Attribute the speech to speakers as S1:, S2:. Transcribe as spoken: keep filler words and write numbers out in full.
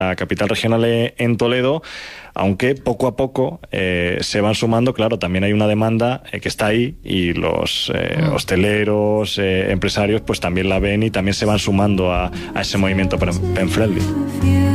S1: la capital regional en Toledo, aunque poco a poco eh, se van sumando. Claro, también hay una demanda eh, que está ahí, y los eh, mm. hosteleros, eh, empresarios, pues también la ven y también se van sumando a, a ese movimiento pen friendly.